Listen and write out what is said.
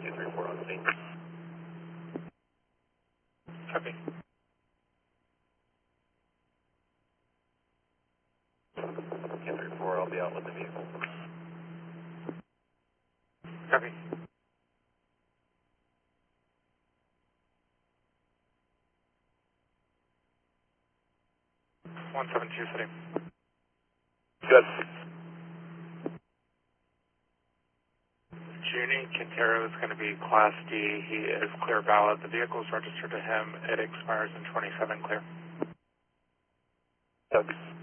234 on scene. Copy. K34, I'll be out with the vehicle. Copy. One 172 City. Good. Junie Quintero is going to be Class D. He is clear ballot. The vehicle is registered to him. It expires in 27 clear. Doug.